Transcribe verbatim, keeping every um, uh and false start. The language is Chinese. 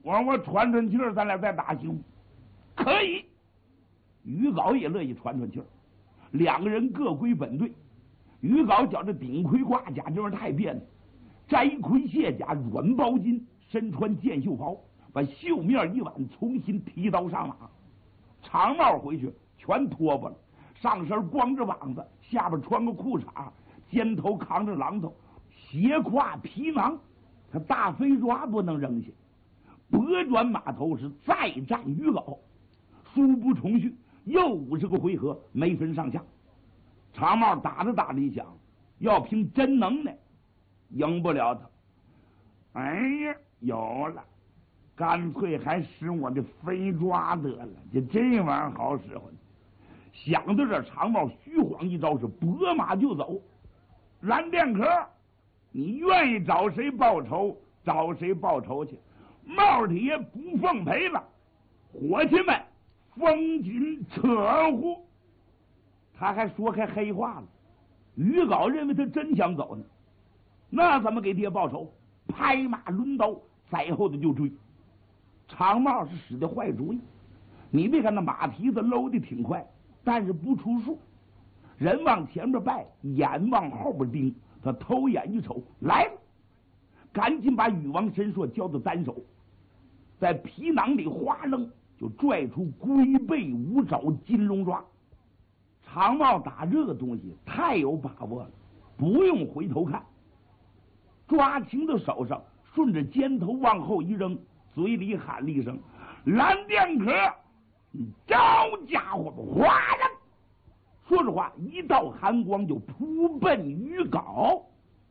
我说我喘喘气儿，咱俩再打行。可以。于皋也乐意喘喘气儿，两个人各归本队。于皋觉着顶盔挂甲这玩意儿太别扭，摘盔卸甲，软包巾，身穿箭袖袍，把袖面一挽，重新提刀上马。长帽回去全脱不了，上身光着膀子，下边穿个裤衩，肩头扛着榔头，斜挎皮囊，他大飞抓不能扔下，拨转马头是再战于皋，殊不重续，又五十个回合没分上下。长帽打着打着一想，要凭真能耐，赢不了他。哎呀，有了，干脆还使我的飞抓得了，就这玩意儿好使唤。想到这，长帽虚晃一招，是拨马就走。蓝钿壳，你愿意找谁报仇，找谁报仇去。帽铁不奉陪了，伙计们风紧扯呼。他还说开黑话了。于皋认为他真想走呢，那怎么给爹报仇？拍马抡刀，在后头就追。长帽是使的坏主意，你别看那马蹄子搂的挺快，但是不出数。人往前面拜，眼往后边盯，他偷眼一瞅，来了，赶紧把禹王神硕交到单手，在皮囊里哗楞就拽出龟背五爪金龙抓。长帽打这个东西太有把握了，不用回头看，抓情到手上，顺着肩头往后一扔，嘴里喊了一声：“蓝钿壳！”招家伙哗啦，说实话，一道寒光就扑奔于皋。